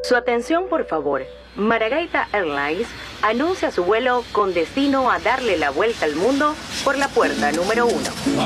Su atención, por favor. Margaritas Airlines anuncia su vuelo con destino a darle la vuelta al mundo por la puerta número 1.